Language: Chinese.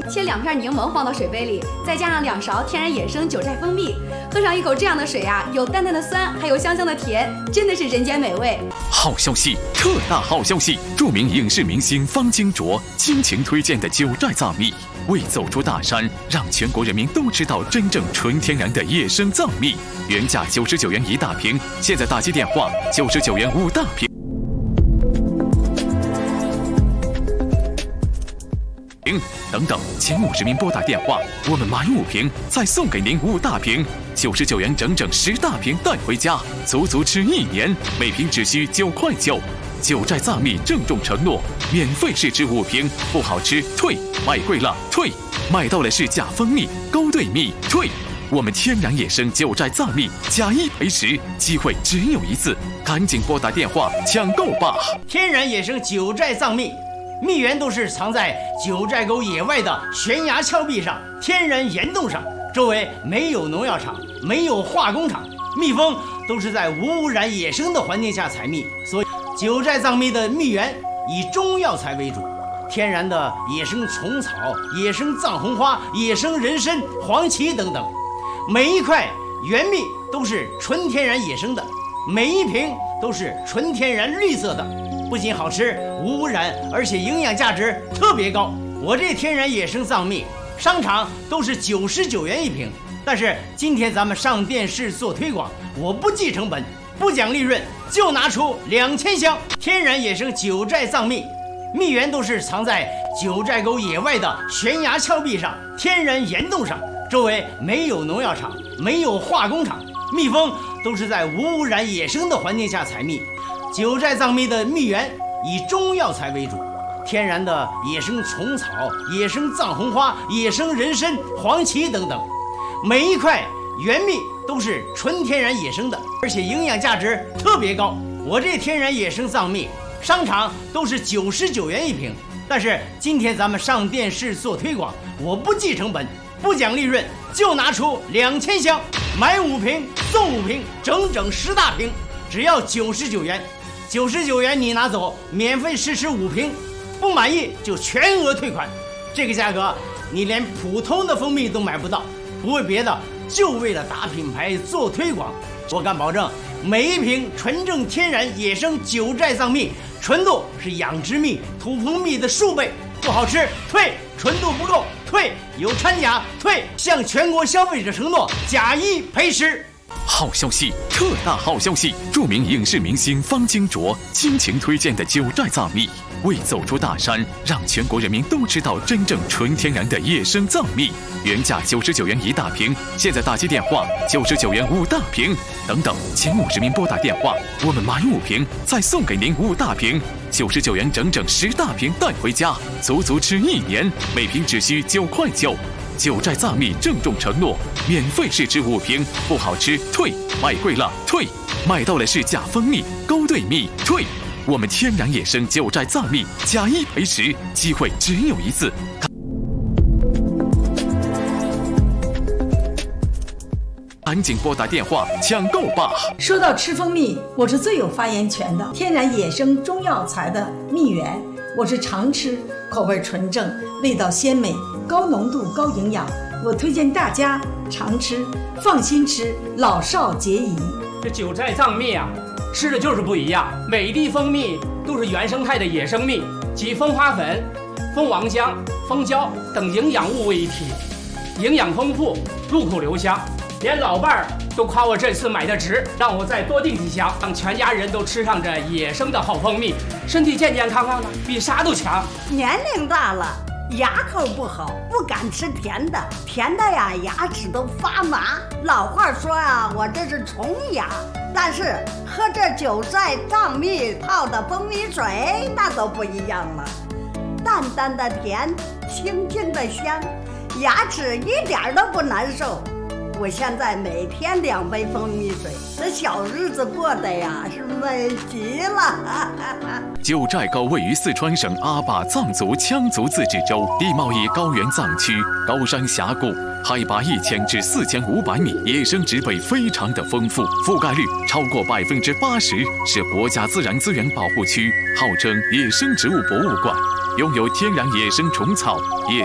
切2片柠檬放到水杯里，再加上2勺天然野生九寨蜂蜜，喝上一口这样的水啊，有淡淡的酸，还有香香的甜，真的是人间美味。 好消息，特大好消息！著名影视明星方金卓倾情推荐的九寨藏蜜，为走出大山，让全国人民都知道真正纯天然的野生藏蜜。原价99元1大瓶，现在打击电话99元5大瓶。等等，前50名拨打电话，我们买5瓶，再送给您5大瓶，99元整整10大瓶带回家，足足吃1年，每瓶只需9块9。九寨藏蜜郑重承诺，免费试吃5瓶，不好吃退，买贵了退，买到了是假蜂蜜、勾兑蜜退。我们天然野生九寨藏蜜加1赔10，机会只有一次，赶紧拨打电话抢购吧！ 天然野生九寨藏蜜。蜜源都是藏在九寨沟野外的悬崖峭壁上、天然岩洞上，周围没有农药厂，没有化工厂，蜜蜂都是在无污染野生的环境下采蜜，所以九寨藏蜜的蜜源以中药材为主，天然的野生虫草、野生藏红花、野生人参、黄芪等等，每一块原蜜都是纯天然野生的，每一瓶都是纯天然绿色的。不仅好吃无污染，而且营养价值特别高。我这天然野生藏蜜，商场都是99元1瓶，但是今天咱们上电视做推广，我不计成本，不讲利润，就拿出2000箱天然野生九寨藏蜜。蜜源都是藏在九寨沟野外的悬崖峭壁上、天然岩洞上，周围没有农药厂，没有化工厂，蜜蜂都是在无污染野生的环境下采蜜。九寨藏蜜的蜜源以中药材为主，天然的野生虫草、野生藏红花、野生人参、黄芪等等，每一块原蜜都是纯天然野生的，而且营养价值特别高。我这天然野生藏蜜，商场都是99元1瓶，但是今天咱们上电视做推广，我不计成本，不讲利润，就拿出2000箱，买5瓶送5瓶，整整10大瓶，只要99元。99元你拿走，免费试吃5瓶，不满意就全额退款。这个价格你连普通的蜂蜜都买不到，不为别的，就为了打品牌做推广。我敢保证，每一瓶纯正天然野生九寨藏蜜，纯度是养殖蜜、土蜂蜜的数倍，不好吃退，纯度不够退，有掺假退，向全国消费者承诺假1赔10。 好消息，特大好消息！著名影视明星方金卓倾情推荐的九寨藏蜜，为走出大山，让全国人民都知道真正纯天然的野生藏蜜。原价99元1大瓶，现在打击电话99元5大瓶。等等，前50名拨打电话，我们买5瓶，再送给您5大瓶，99元整整10大瓶带回家，足足吃1年，每瓶只需9块9。九寨藏蜜郑重承诺，免费试吃5瓶，不好吃退，买贵了退，买到了是假蜂蜜、勾兑蜜退。我们天然野生九寨藏蜜加1赔10，机会只有一次。赶紧拨打电话抢购吧！ 说到吃蜂蜜，我是最有发言权的。天然野生中药材的蜜源，我是常吃，口味纯正，味道鲜美，高浓度高营养，我推荐大家常吃，放心吃，老少皆宜。 这九寨藏蜜啊，吃的就是不一样，每一滴蜂蜜都是原生态的野生蜜，集蜂花粉、蜂王浆、蜂胶等营养物为一体，营养丰富，入口留香。连老伴儿都夸我这次买的值，让我再多订几箱，让全家人都吃上这野生的好蜂蜜，身体健健康康的，比啥都强。 年龄大了，牙口不好，不敢吃甜的，甜的呀，牙齿都发麻。老话说啊，我这是虫牙，但是喝这九寨藏蜜泡的蜂蜜水，那都不一样了，淡淡的甜，清清的香，牙齿一点都不难受。我现在每天2杯蜂蜜水，这小日子过得呀是美极了。 九寨沟位于四川省阿坝藏族羌族自治州，地貌以高原藏区，高山峡谷，海拔1000至4500米，野生植被非常的丰富，覆盖率超过80%，是国家自然资源保护区，号称野生植物博物馆，拥有天然野生虫草、野